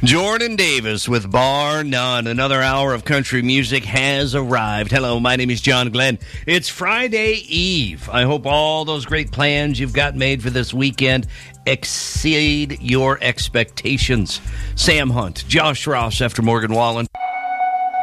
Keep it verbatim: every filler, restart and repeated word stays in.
Jordan Davis with Bar None. Another hour of country music has arrived. Hello, my name is John Glenn. It's Friday Eve. I hope all those great plans you've got made for this weekend exceed your expectations. Sam Hunt, Josh Ross after Morgan Wallen.